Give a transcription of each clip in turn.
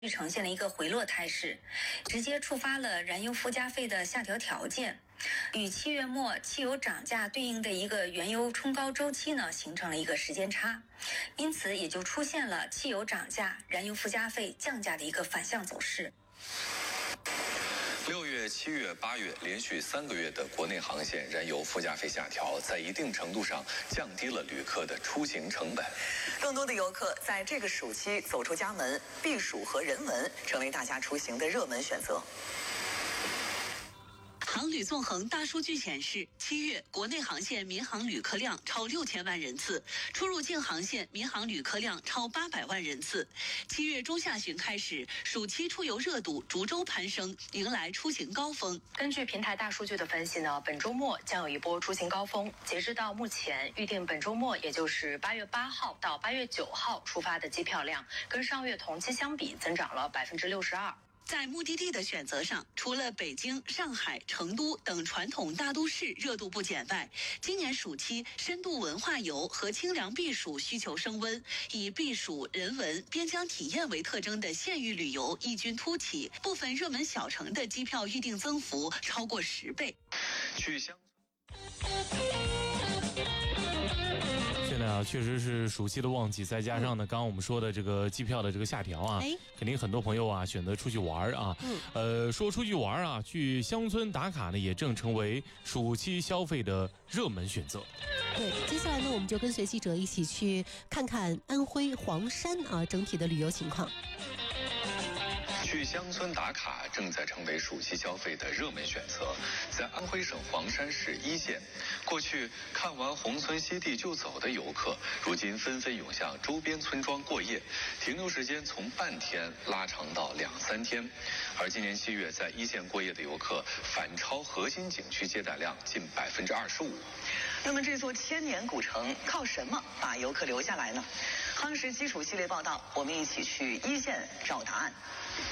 呈现了一个回落态势，直接触发了燃油附加费的下调条件，与7月末汽油涨价对应的一个原油冲高周期呢，形成了一个时间差，因此也就出现了汽油涨价、燃油附加费降价的一个反向走势。 6月、7月、8月连续3个月的国内航线燃油附加费下调，在一定程度上降低了旅客的出行成本。 更多的游客在这个暑期走出家门，避暑和人文成为大家出行的热门选择。 航旅纵横大数据显示，7月国内航线民航旅客量超6000万人次，出入境航线民航旅客量超800万人次。7月中下旬开始，暑期出游热度逐周攀升，迎来出行高峰。 根据平台大数据的分析呢，本周末将有一波出行高峰。截至到目前，预定本周末，也就是8月8号到8月9号出发的机票量，跟上月同期相比增长了62%。 在目的地的选择上，除了北京、上海、成都等传统大都市热度不减外，今年暑期深度文化游和清凉避暑需求升温，以避暑、人文、边疆体验为特征的县域旅游异军突起，部分热门小城的机票预订增幅超过10倍。 去乡现在啊，确实是暑期的旺季，再加上呢，刚刚我们说的这个机票的这个下调啊，肯定很多朋友啊选择出去玩啊。说出去玩啊，去乡村打卡呢，也正成为暑期消费的热门选择。 对，接下来呢，我们就跟随记者一起去看看安徽黄山啊整体的旅游情况。 去乡村打卡正在成为暑期消费的热门选择。在安徽省黄山市一线，过去看完宏村西递就走的游客，如今纷纷涌向周边村庄过夜，停留时间从半天拉长到2-3天。而今年7月在一线过夜的游客反超核心景区接待量近25%。 那么这座千年古城靠什么把游客留下来呢？夯实基础系列报道，我们一起去一线找答案。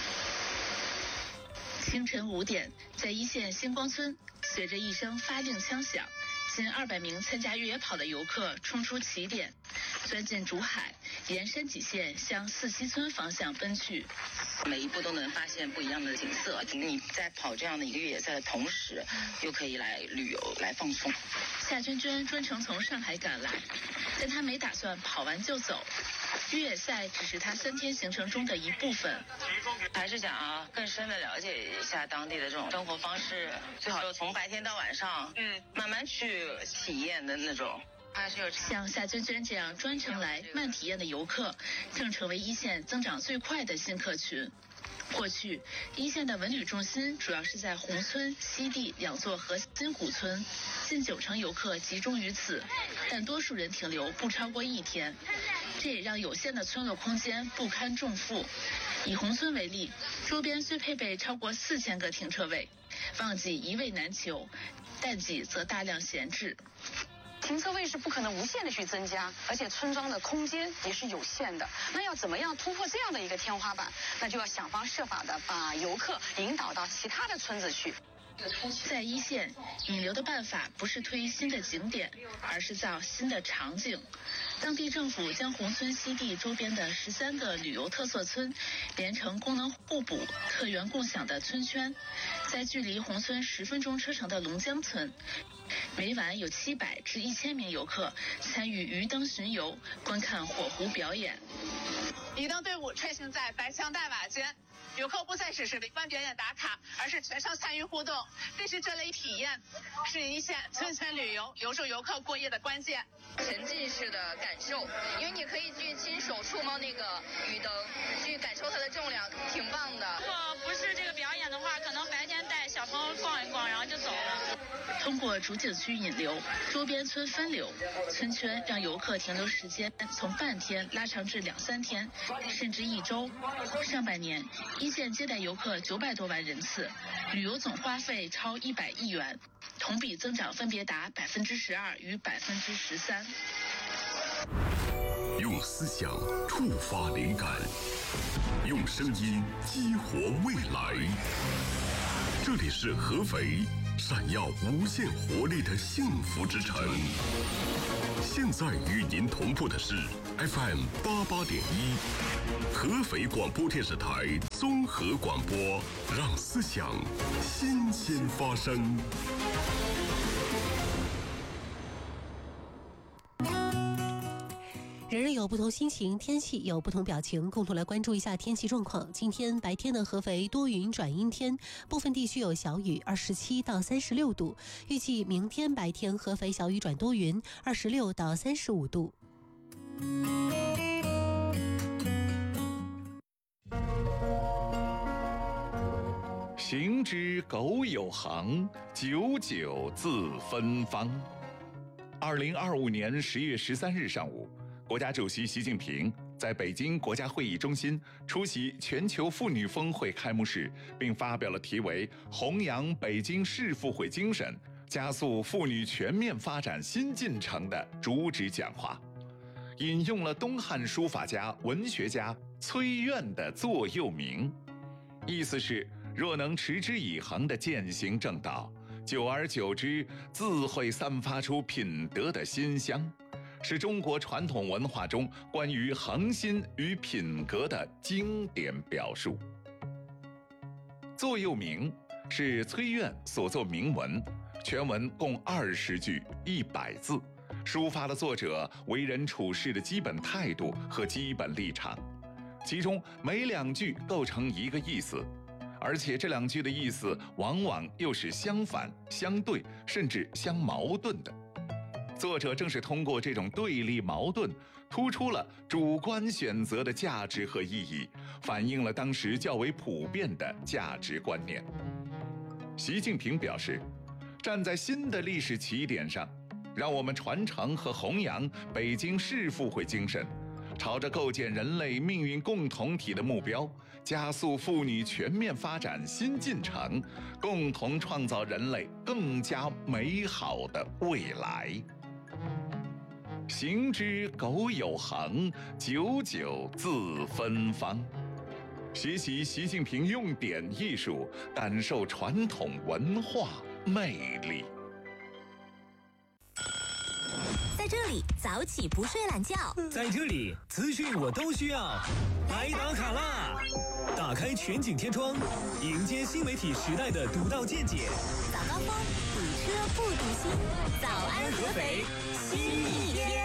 清晨5点，在一线星光村，随着一声发令枪响，近200名参加越野跑的游客冲出起点，钻进竹海，沿山脊线向四溪村方向奔去。 每一步都能发现不一样的景色，你在跑这样的一个越野赛的同时，又可以来旅游来放松。 夏娟娟专程从上海赶来，但她没打算跑完就走，越野赛只是她3天行程中的一部分。 还是想更深的了解一下当地的这种生活方式，最好就从白天到晚上，慢慢去体验的那种。 像夏娟娟这样专程来慢体验的游客，正成为一线增长最快的新客群。过去，一线的文旅重心主要是在宏村、西递2座核心古村，近90%游客集中于此，但多数人停留不超过1天，这也让有限的村落空间不堪重负。以宏村为例，周边虽配备超过4000个停车位，旺季一位难求，淡季则大量闲置。 停车位是不可能无限的去增加，而且村庄的空间也是有限的。那要怎么样突破这样的一个天花板？那就要想方设法的把游客引导到其他的村子去。 在一线，引流的办法不是推新的景点，而是造新的场景。当地政府将宏村西递周边的13个旅游特色村连成功能互补、客源共享的村圈。在距离宏村10分钟车程的龙江村，每晚有700至1000名游客参与鱼灯巡游，观看火狐表演。 鱼灯队伍穿行在白墙大瓦间，游客不再只是围观表演打卡，而是全程参与互动。正是这类体验，是一线村村旅游留住游客过夜的关键。 沉浸式的感受，因为你可以去亲手触摸那个鱼灯，去感受它的重量，挺棒的。 如果不是这个表演的话，可能白天带小朋友逛一逛，然后就走了。 通过主景区引流，周边村分流，村圈让游客停留时间从半天拉长至2-3天，甚至1周。上半年，一线接待游客900多万人次，旅游总花费超100亿元，同比增长分别达12%与13%。 用思想触发灵感，用声音激活未来。这里是合肥闪耀无限活力的幸福之城。现在与您同步的是 FM 88.1，合肥广播电视台综合广播，让思想新鲜发生。 人人有不同心情，天气有不同表情，共同来关注一下天气状况。今天白天的合肥多云转阴天，部分地区有小雨，27到36度。预计明天白天合肥小雨转多云，26到35度。 行之苟有行，久久自芬芳。2025年10月13日上午，国家主席习近平在北京国家会议中心出席全球妇女峰会开幕式，并发表了题为“弘扬北京市妇会精神，加速妇女全面发展新进程”的主旨讲话，引用了东汉书法家、文学家崔苑的座右铭，意思是：若能持之以恒地践行正道，久而久之，自会散发出品德的馨香，是中国传统文化中关于恒心与品格的经典表述。座右铭是崔苑所作铭文，全文共20句100字，抒发了作者为人处事的基本态度和基本立场，其中每2句构成一个意思，而且这2句的意思往往又是相反、相对，甚至相矛盾的。作者正是通过这种对立矛盾，突出了主观选择的价值和意义，反映了当时较为普遍的价值观念。习近平表示，站在新的历史起点上，让我们传承和弘扬北京市妇会精神，朝着构建人类命运共同体的目标，加速妇女全面发展新进程，共同创造人类更加美好的未来。行之苟有行，久久自芬芳。学习习近平用典艺术，感受传统文化魅力。 在这里早起不睡懒觉， 在这里资讯我都需要，来打卡啦！打开全景天窗，迎接新媒体时代的独到见解。 早高峰，堵车不堵心，早安合肥，新一天。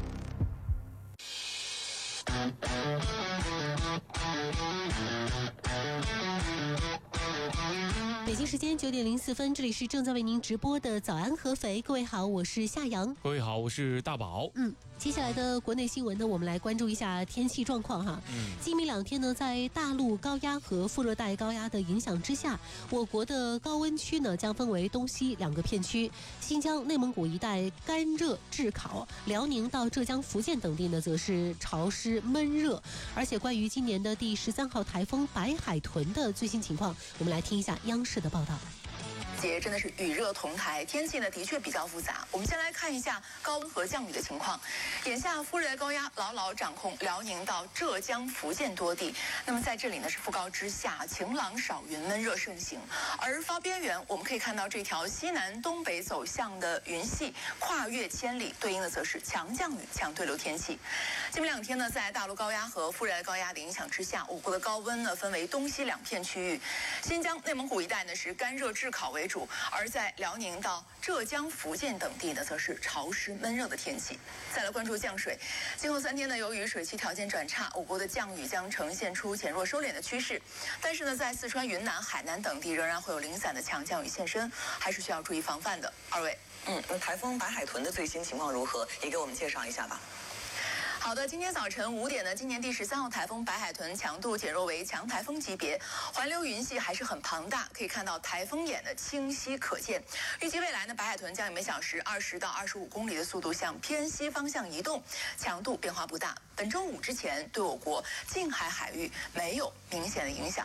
北京时间9点04分，这里是正在为您直播的早安合肥。各位好，我是夏阳。 各位好，我是大宝。 接下来的国内新闻呢，我们来关注一下天气状况哈。今明2天呢，在大陆高压和副热带高压的影响之下，我国的高温区呢将分为东西2个片区，新疆、内蒙古一带干热炙烤，辽宁到浙江、福建等地呢则是潮湿闷热。而且关于今年的第13号台风白海豚的最新情况，我们来听一下央视的报道。 节真的是雨热同台，天气呢的确比较复杂。我们先来看一下高温和降雨的情况。眼下副热带高压牢牢掌控辽宁到浙江、福建多地。那么在这里呢是副高之下，晴朗少云，闷热盛行。而发边缘，我们可以看到这条西南东北走向的云系跨越千里，对应的则是强降雨、强对流天气。今明2天呢，在大陆高压和副热带高压的影响之下，我国的高温呢分为东西2片区域。新疆、内蒙古一带呢是干热炙烤为主，而在辽宁到浙江、福建等地呢，则是潮湿闷热的天气。再来关注降水，今后3天呢，由于水汽条件转差，我国的降雨将呈现出减弱收敛的趋势。但是呢，在四川、云南、海南等地仍然会有零散的强降雨现身，还是需要注意防范的。二位，那台风白海豚的最新情况如何？也给我们介绍一下吧。好的，今天早晨5点呢，今年第13号台风白海豚强度减弱为强台风级别，环流云系还是很庞大，可以看到台风眼的清晰可见。预计未来呢，白海豚将以每小时20到25公里的速度向偏西方向移动，强度变化不大。本周5之前对我国近海海域没有明显的影响。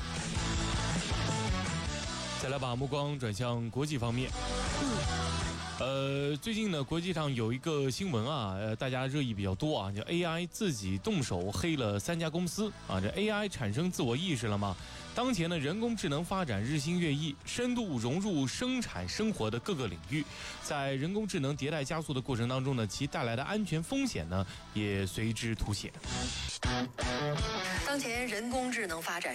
再来把目光转向国际方面。 最近呢，国际上有一个新闻啊，大家热议比较多啊，叫 AI 自己动手黑了3家公司啊。这 AI 产生自我意识了吗？当前呢，人工智能发展日新月异，深度融入生产生活的各个领域。在人工智能迭代加速的过程当中呢，其带来的安全风险呢，也随之凸显。 当前人工智能发展